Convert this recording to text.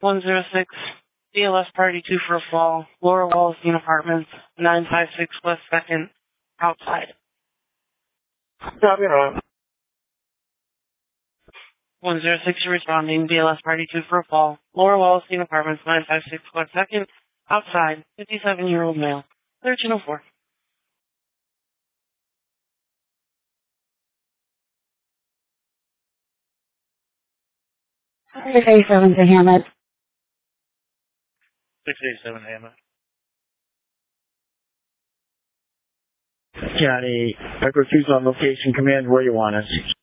106, BLS Party 2 for a fall, Laura Wallenstein Apartments, 956 West 2nd, outside. Copy on. 106 responding, BLS Party 2 for a fall, Laura Wallenstein Apartments, 956 West 2nd, outside, 57-year-old male, 1304. 687 to Hammett. 687 Hammett. County, Echo 2's on location. Command where you want us.